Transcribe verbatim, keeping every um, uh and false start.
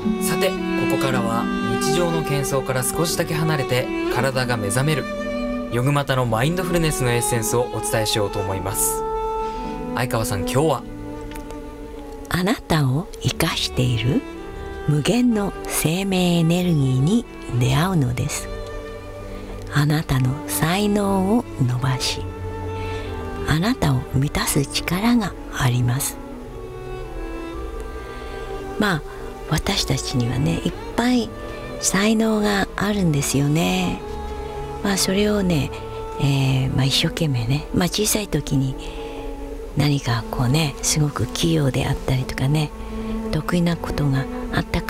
さて、ここからは日常の喧騒から少しだけ離れて体が目覚めるヨグマタのマインドフルネスのエッセンスをお伝えしようと思います。相川さん、今日はあなたを生かしている無限の生命エネルギーに出会うのです。あなたの才能を伸ばし、あなたを満たす力があります。まあ私たちにはね、いっぱい才能があるんですよね。まあそれをね、えーまあ、一生懸命ね、まあ、小さい時に何かこうね、すごく器用であったりとかね、得意なことがあった